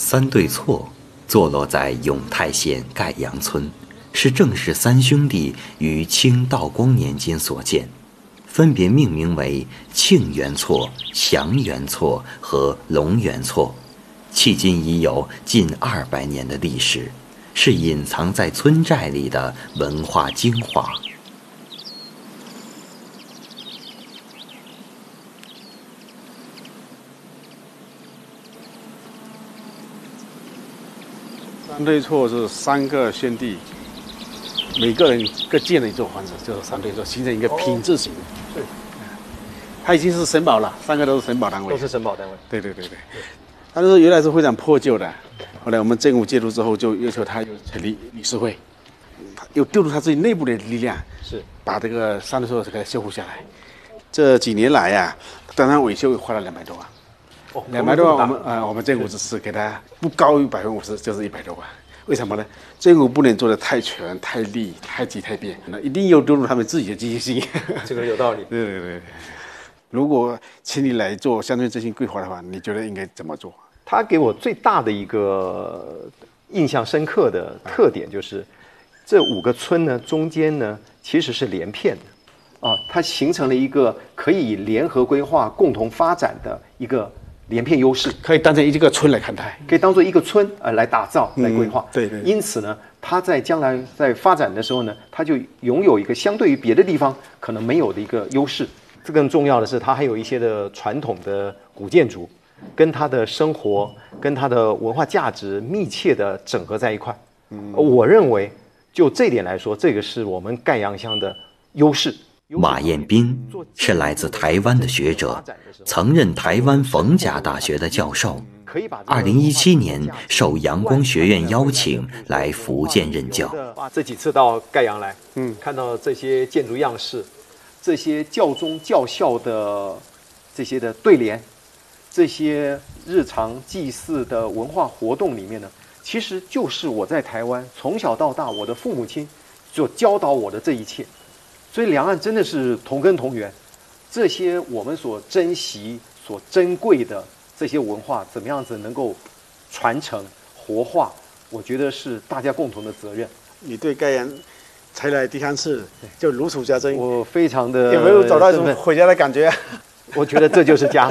三对错坐落在永泰县盖阳村，是郑氏三兄弟于清道光年间所建，分别命名为庆元错、祥元错和龙元错，迄今已有近200年的历史，是隐藏在村寨里的文化精华。 三对错是3个兄弟，每个人各建了一座房子，就是三对错，形成一个品字形。 是， 它已经是省保了，3个都是省保单位。 都是省保单位。 对。但是原来是非常破旧的，后来我们政府介入之后，就要求他又成立理事会，又调入他自己内部的力量， 是把这个三对错给它修复下来。这几年来呀，单单维修花了200多万。200多万，我们政府只是给他不高于50%，就是100多万。为什么呢？政府不能做的太全、太利、太急、太变，那一定要丢入他们自己的积极性。 这个有道理。 对。如果请你来做乡村振兴规划的话，你觉得应该怎么做？ 他给我最大的一个印象深刻的特点就是，这5个村呢中间呢其实是连片的，它形成了一个可以联合规划、共同发展的一个连片优势， 可以当成一个村来看待， 可以当做一个村来打造、来规划。 对。 因此呢，它在将来在发展的时候呢，它就拥有一个相对于别的地方可能没有的一个优势。这更重要的是，它还有一些的传统的古建筑，跟它的生活、跟它的文化价值密切的整合在一块。我认为就这点来说，这个是我们盖阳乡的优势。 马彦斌是来自台湾的学者，曾任台湾逢甲大学的教授。2017年受阳光学院邀请来福建任教。 这几次到盖阳来，看到这些建筑样式，这些教宗教校的这些的对联，这些日常祭祀的文化活动里面呢，其实就是我在台湾从小到大，我的父母亲所教导我的这一切。所以两岸真的是同根同源，这些我们所珍惜、所珍贵的这些文化，怎么样子能够传承、活化？我觉得是大家共同的责任。 你对盖阳才来第3次，就如数家珍。 我非常的有没有找到一种回家的感觉？ 我觉得这就是家。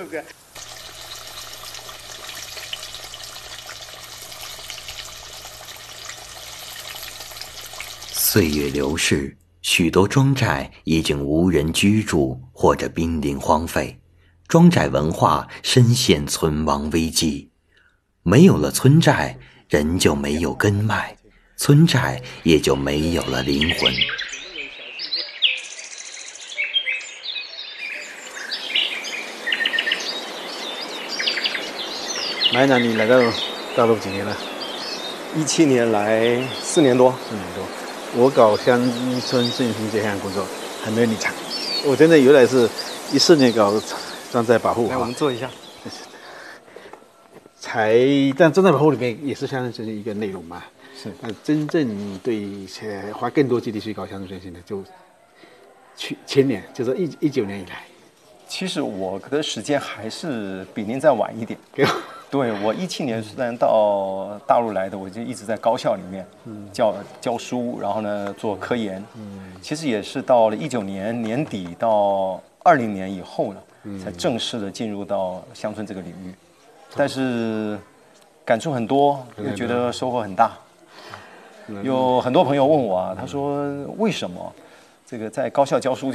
岁月流逝，许多庄寨已经无人居住或者濒临荒废，庄寨文化深陷存亡危机。没有了村寨，人就没有根脉，村寨也就没有了灵魂。 马院长，你来到大陆几年了 ？17年来4年多。 我搞乡村振兴这项工作还没有你长。我真的原来是14年搞庄寨保护。 来，我们坐一下。 但庄寨保护里面也是乡村振兴一个内容嘛。 是。 真正对花更多精力去搞乡村振兴的，就前年，就是19年以来。 其实我的时间还是比您再晚一点。对，我17年虽然到大陆来的，我就一直在高校里面教书，然后呢做科研。其实也是到了19年年底到20年以后了，才正式的进入到乡村这个领域。但是感触很多，又觉得收获很大。有很多朋友问我啊，他说为什么这个在高校教书